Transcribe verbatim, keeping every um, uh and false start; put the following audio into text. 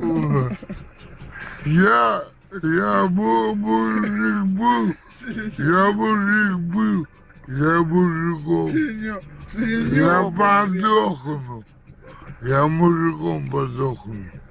Я, я был мужик был, я мужик был, я мужиком. Я подохну, я мужиком подохну.